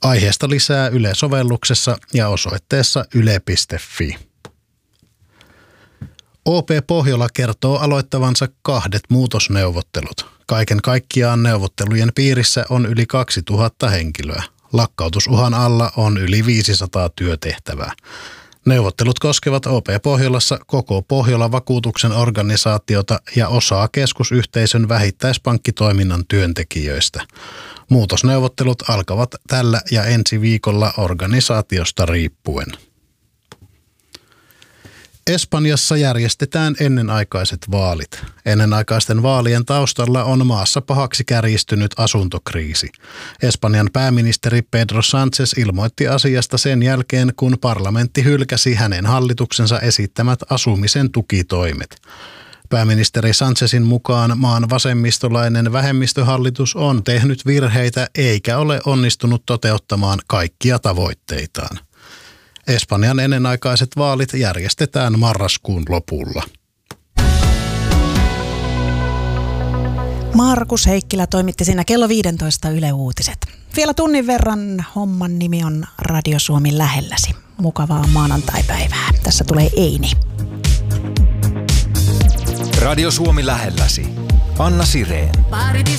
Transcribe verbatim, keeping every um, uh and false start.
Aiheesta lisää Yle-sovelluksessa ja osoitteessa yle piste fi. O P Pohjola kertoo aloittavansa kahdet muutosneuvottelut. Kaiken kaikkiaan neuvottelujen piirissä on yli kaksituhatta henkilöä. Lakkautusuhan alla on yli viisisataa työtehtävää. Neuvottelut koskevat O P Pohjolassa koko Pohjola-vakuutuksen organisaatiota ja osaa keskusyhteisön vähittäispankkitoiminnan työntekijöistä. Muutosneuvottelut alkavat tällä ja ensi viikolla organisaatiosta riippuen. Espanjassa järjestetään ennenaikaiset vaalit. Ennenaikaisten vaalien taustalla on maassa pahaksi kärjistynyt asuntokriisi. Espanjan pääministeri Pedro Sánchez ilmoitti asiasta sen jälkeen, kun parlamentti hylkäsi hänen hallituksensa esittämät asumisen tukitoimet. Pääministeri Sánchezin mukaan maan vasemmistolainen vähemmistöhallitus on tehnyt virheitä eikä ole onnistunut toteuttamaan kaikkia tavoitteitaan. Espanjan ennenaikaiset vaalit järjestetään marraskuun lopulla. Markus Heikkilä toimitti siinä kello viisitoista Yle Uutiset. Vielä tunnin verran homman nimi on Radio Suomi lähelläsi. Mukavaa maanantaipäivää. Tässä tulee Eini. Radio Suomi lähelläsi. Anna Sireen.